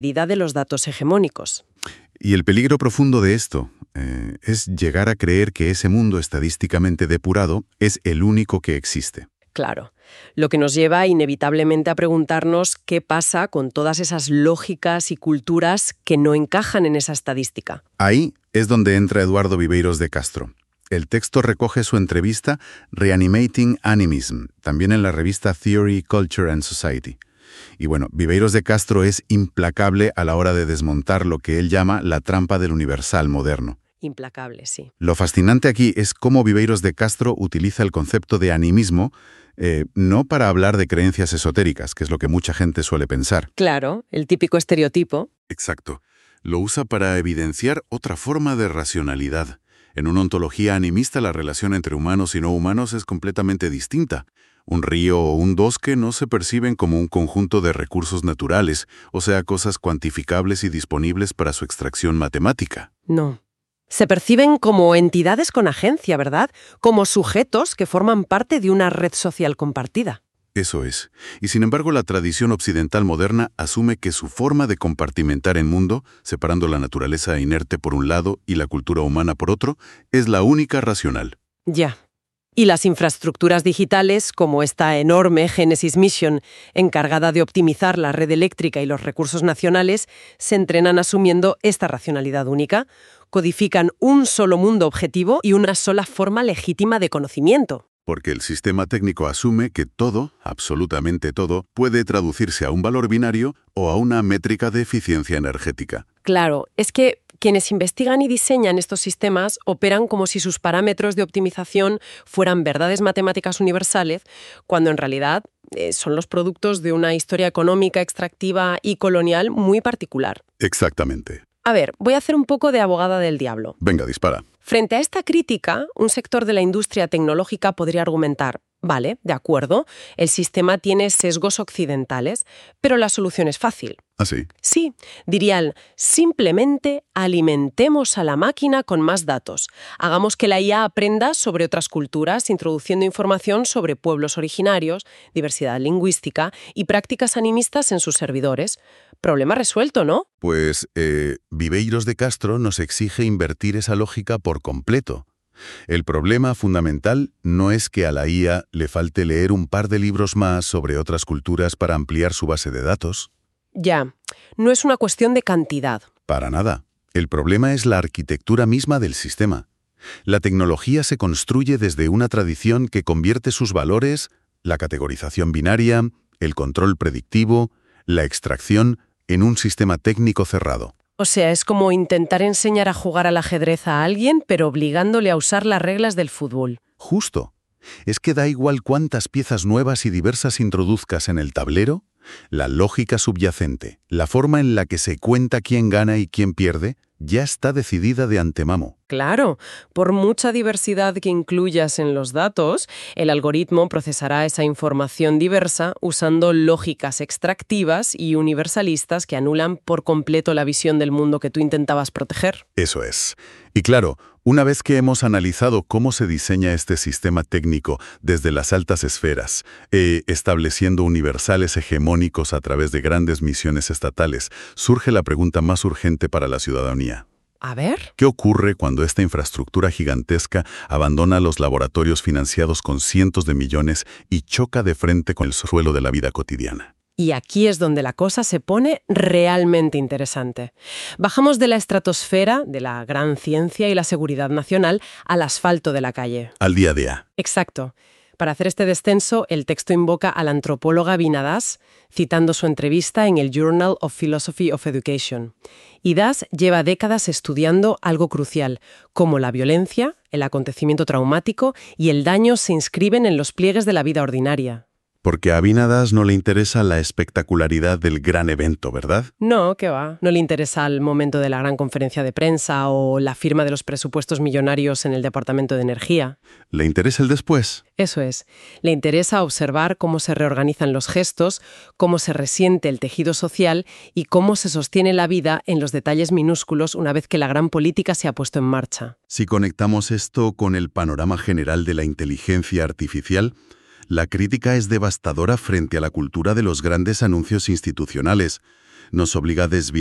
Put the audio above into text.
De los datos hegemónicos. Y el peligro profundo de esto es llegar a creer que ese mundo estadísticamente depurado es el único que existe. Claro, lo que nos lleva inevitablemente a preguntarnos qué pasa con todas esas lógicas y culturas que no encajan en esa estadística. Ahí es donde entra Eduardo Viveiros de Castro. El texto recoge su entrevista Reanimating Animism, también en la revista Theory, Culture and Society. Y bueno, Viveiros de Castro es implacable a la hora de desmontar lo que él llama la trampa del universal moderno. Implacable, sí. Lo fascinante aquí es cómo Viveiros de Castro utiliza el concepto de animismo no para hablar de creencias esotéricas, que es lo que mucha gente suele pensar. Claro, el típico estereotipo. Exacto. Lo usa para evidenciar otra forma de racionalidad. En una ontología animista, la relación entre humanos y no humanos es completamente distinta. Un río o un bosque no se perciben como un conjunto de recursos naturales, o sea, cosas cuantificables y disponibles para su extracción matemática. No. Se perciben como entidades con agencia, ¿verdad? Como sujetos que forman parte de una red social compartida. Eso es. Y sin embargo, la tradición occidental moderna asume que su forma de compartimentar el mundo, separando la naturaleza inerte por un lado y la cultura humana por otro, es la única racional. Ya. Y las infraestructuras digitales, como esta enorme Genesis Mission, encargada de optimizar la red eléctrica y los recursos nacionales, se entrenan asumiendo esta racionalidad única, codifican un solo mundo objetivo y una sola forma legítima de conocimiento. Porque el sistema técnico asume que todo, absolutamente todo, puede traducirse a un valor binario o a una métrica de eficiencia energética. Claro, es que quienes investigan y diseñan estos sistemas operan como si sus parámetros de optimización fueran verdades matemáticas universales, cuando en realidad son los productos de una historia económica, extractiva y colonial muy particular. Exactamente. A ver, voy a hacer un poco de abogada del diablo. Venga, dispara. Frente a esta crítica, un sector de la industria tecnológica podría argumentar, vale, de acuerdo, el sistema tiene sesgos occidentales, pero la solución es fácil. ¿Ah, sí? Sí, dirían, simplemente alimentemos a la máquina con más datos. Hagamos que la IA aprenda sobre otras culturas, introduciendo información sobre pueblos originarios, diversidad lingüística y prácticas animistas en sus servidores. Problema resuelto, ¿no? Pues Viveiros de Castro nos exige invertir esa lógica por completo. El problema fundamental no es que a la IA le falte leer un par de libros más sobre otras culturas para ampliar su base de datos. Ya, no es una cuestión de cantidad. Para nada. El problema es la arquitectura misma del sistema. La tecnología se construye desde una tradición que convierte sus valores, la categorización binaria, el control predictivo, la extracción, en un sistema técnico cerrado. O sea, es como intentar enseñar a jugar al ajedrez a alguien, pero obligándole a usar las reglas del fútbol. Justo. Es que da igual cuántas piezas nuevas y diversas introduzcas en el tablero, la lógica subyacente, la forma en la que se cuenta quién gana y quién pierde, ya está decidida de antemano. Claro, por mucha diversidad que incluyas en los datos, el algoritmo procesará esa información diversa usando lógicas extractivas y universalistas que anulan por completo la visión del mundo que tú intentabas proteger. Eso es. Y claro, una vez que hemos analizado cómo se diseña este sistema técnico desde las altas esferas, estableciendo universales hegemónicos a través de grandes misiones estatales, surge la pregunta más urgente para la ciudadanía. A ver. ¿Qué ocurre cuando esta infraestructura gigantesca abandona los laboratorios financiados con cientos de millones y choca de frente con el suelo de la vida cotidiana? Y aquí es donde la cosa se pone realmente interesante. Bajamos de la estratosfera, de la gran ciencia y la seguridad nacional, al asfalto de la calle. Al día a día. Exacto. Para hacer este descenso, el texto invoca a la antropóloga Vina Das, citando su entrevista en el Journal of Philosophy of Education. Y Das lleva décadas estudiando algo crucial, cómo la violencia, el acontecimiento traumático y el daño se inscriben en los pliegues de la vida ordinaria. Porque a Vina Das no le interesa la espectacularidad del gran evento, ¿verdad? No, ¿qué va? No le interesa el momento de la gran conferencia de prensa o la firma de los presupuestos millonarios en el Departamento de Energía. ¿Le interesa el después? Eso es. Le interesa observar cómo se reorganizan los gestos, cómo se resiente el tejido social y cómo se sostiene la vida en los detalles minúsculos una vez que la gran política se ha puesto en marcha. Si conectamos esto con el panorama general de la inteligencia artificial, la crítica es devastadora frente a la cultura de los grandes anuncios institucionales. nos obliga a desviar